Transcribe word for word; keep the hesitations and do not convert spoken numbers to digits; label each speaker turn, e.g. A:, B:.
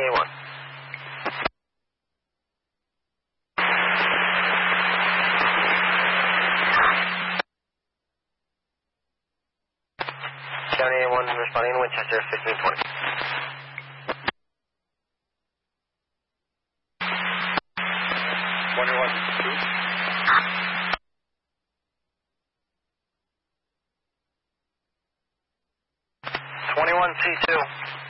A: A one. County A one responding Winchester fifteen twenty.
B: twenty-one two.
A: twenty-one C two.